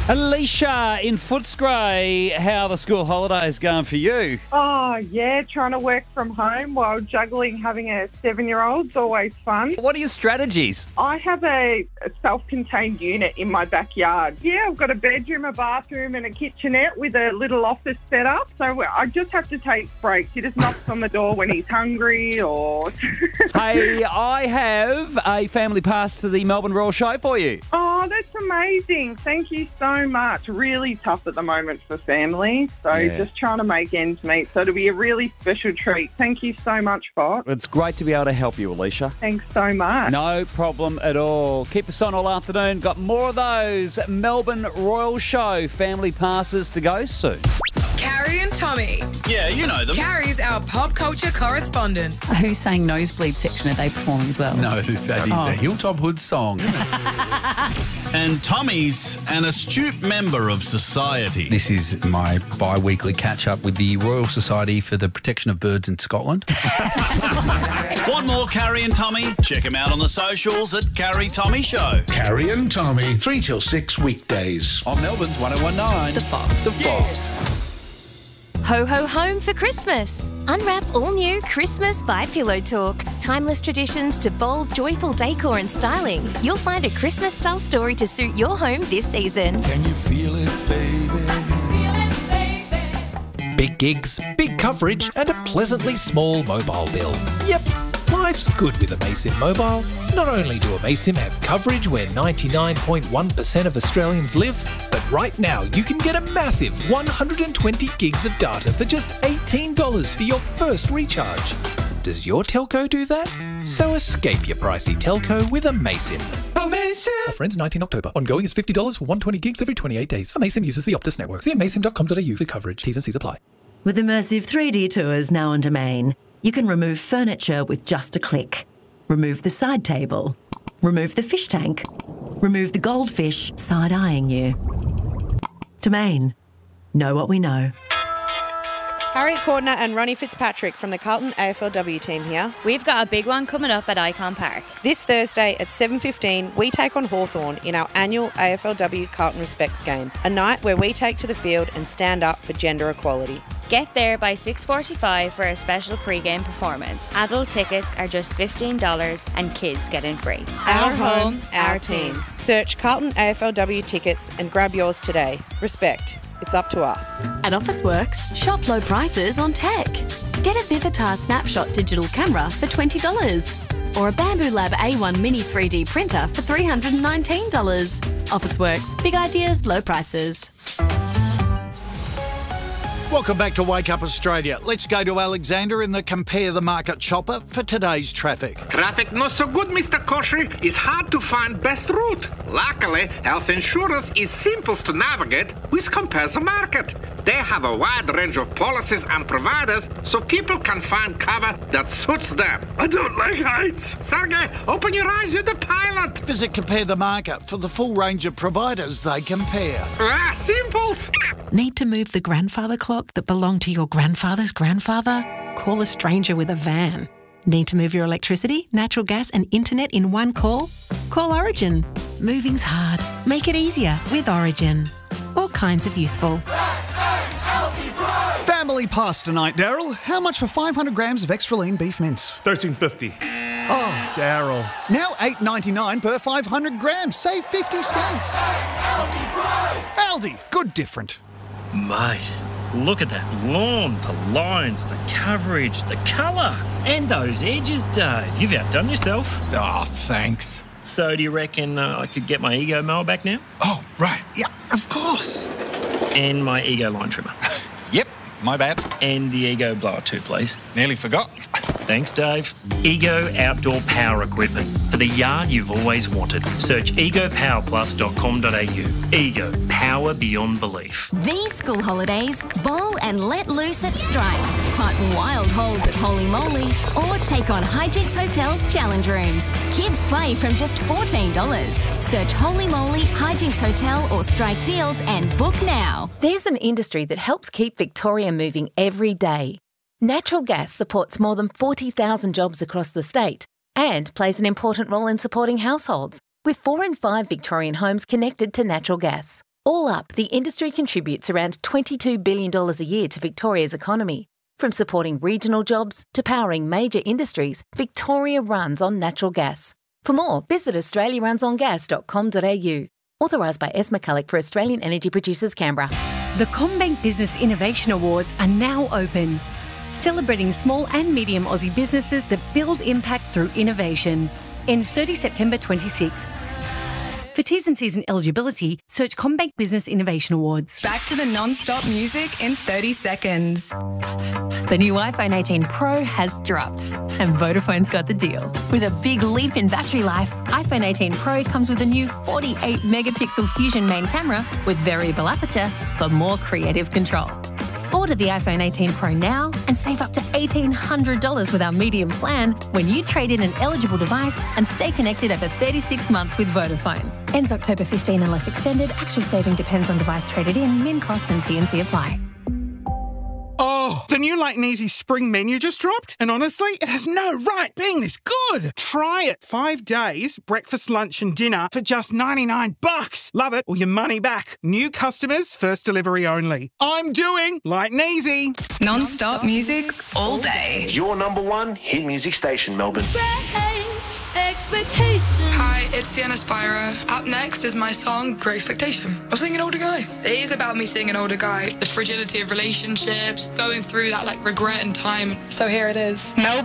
Alicia in Footscray, how are the school holidays going for you? Oh, yeah, trying to work from home while juggling having a 7-year-old's always fun. What are your strategies? I have a self-contained unit in my backyard. Yeah, I've got a bedroom, a bathroom and a kitchenette with a little office set up. So I just have to take breaks. He just knocks on the door when he's hungry or... Hey, I have a family pass to the Melbourne Royal Show for you. Oh, that's amazing. Thank you so much. Really tough at the moment for family. So just trying to make ends meet. So it'll be a really special treat. Thank you so much, Fox. It's great to be able to help you, Alicia. Thanks so much. No problem at all. Keep us on all afternoon. Got more of those Melbourne Royal Show family passes to go soon. Carrie and Tommy. Yeah, you know them. Carrie's our pop culture correspondent. Who's saying Nosebleed section are they performing as well? No, that is a Hilltop Hood song. And Tommy's an astute member of society. This is my bi-weekly catch-up with the Royal Society for the Protection of Birds in Scotland. Want more Carrie and Tommy? Check them out on the socials at Carrie Tommy Show. Carrie and Tommy, 3 till 6 weekdays. On Melbourne's 1019. The Fox. The Fox. Ho ho home for Christmas. Unwrap all new Christmas by Pillow Talk. Timeless traditions to bold, joyful decor and styling. You'll find a Christmas style story to suit your home this season. Can you feel it, baby? Big gigs, big coverage, and a pleasantly small mobile bill. Yep, life's good with Amaysim Mobile. Not only do Amaysim have coverage where 99.1% of Australians live, but right now you can get a massive 120 gigs of data for just $18 for your first recharge. Does your telco do that? So escape your pricey telco with Amaysim. Offer ends 19 October. Ongoing is $50 for 120 gigs every 28 days. Amaysim uses the Optus network. See amaysim.com.au for coverage. T's and C's apply. With immersive 3D tours now on Domain, you can remove furniture with just a click. Remove the side table. Remove the fish tank. Remove the goldfish side-eyeing you. Domain. Know what we know. Harriet Cordner and Ronnie Fitzpatrick from the Carlton AFLW team here. We've got a big one coming up at Icon Park. This Thursday at 7:15, we take on Hawthorn in our annual AFLW Carlton Respects game, a night where we take to the field and stand up for gender equality. Get there by 6:45 for a special pre-game performance. Adult tickets are just $15 and kids get in free. Our home, our team. Search Carlton AFLW tickets and grab yours today. Respect. It's up to us. At Officeworks, shop low prices on tech. Get a Vivitar Snapshot digital camera for $20 or a Bamboo Lab A1 Mini 3D printer for $319. Officeworks, big ideas, low prices. Welcome back to Wake Up Australia. Let's go to Alexander in the Compare the Market chopper for today's traffic. Traffic not so good, Mr. Koshy. It's hard to find best route. Luckily, health insurance is simplest to navigate with Compare the Market. They have a wide range of policies and providers so people can find cover that suits them. I don't like heights. Sergey, open your eyes, you're the pilot. Visit Compare the Market for the full range of providers they compare. Ah, simples. Need to move the grandfather clock that belonged to your grandfather's grandfather? Call a stranger with a van. Need to move your electricity, natural gas and internet in one call? Call Origin. Moving's hard. Make it easier with Origin. All kinds of useful. Family pass tonight, Daryl. How much for 500 grams of extra lean beef mince? $13.50. Oh, Daryl. Now $8.99 per 500 grams. Save 50 cents. Aldi. Good different. Mate, look at that lawn, the lines, the coverage, the colour, and those edges, Dave. You've outdone yourself. Oh, thanks. So do you reckon I could get my Ego mower back now? Oh, right. Yeah, of course. And my Ego line trimmer. Yep, my bad. And the Ego blower too, please. Nearly forgot. Thanks, Dave. Ego Outdoor Power Equipment for the yard you've always wanted. Search egopowerplus.com.au. Ego, power beyond belief. These school holidays, bowl and let loose at Stripe. Hunt wild holes at Holy Moly or take on Hijinks Hotel's challenge rooms. Kids play from just $14. Search Holy Moly, Hijinks Hotel or Strike Deals and book now. There's an industry that helps keep Victoria moving every day. Natural gas supports more than 40,000 jobs across the state and plays an important role in supporting households, with 4 in 5 Victorian homes connected to natural gas. All up, the industry contributes around $22 billion a year to Victoria's economy. From supporting regional jobs to powering major industries, Victoria runs on natural gas. For more, visit australiarunsongas.com.au. Authorised by S. McCulloch for Australian Energy Producers, Canberra. The CommBank Business Innovation Awards are now open, celebrating small and medium Aussie businesses that build impact through innovation. Ends 30 September 26. For T's and C's and eligibility, search CommBank Business Innovation Awards. Back to the non-stop music in 30 seconds. The new iPhone 18 Pro has dropped, and Vodafone's got the deal. With a big leap in battery life, iPhone 18 Pro comes with a new 48-megapixel Fusion main camera with variable aperture for more creative control. Order the iPhone 18 Pro now and save up to $1,800 with our medium plan when you trade in an eligible device and stay connected over 36 months with Vodafone. Ends October 15 unless extended. Actual saving depends on device traded in. Min cost and T&C apply. Oh, the new Light and Easy spring menu just dropped, and honestly, it has no right being this good. Try it. 5 days, breakfast, lunch and dinner for just $99. Love it or your money back. New customers, first delivery only. I'm doing Light and Easy. Non-stop music all day. Your number one hit music station, Melbourne. Hi, it's Sienna Spyro. Up next is my song, Great Expectation. I'm singing Older Guy. It is about me seeing an older guy, the fragility of relationships, going through that regret and time. So here it is. Melbourne.